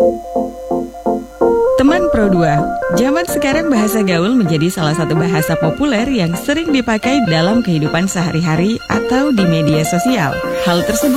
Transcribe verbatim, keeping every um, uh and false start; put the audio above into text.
Teman Pro dua, zaman sekarang bahasa gaul menjadi salah satu bahasa populer yang sering dipakai dalam kehidupan sehari-hari atau di media sosial. Hal tersebut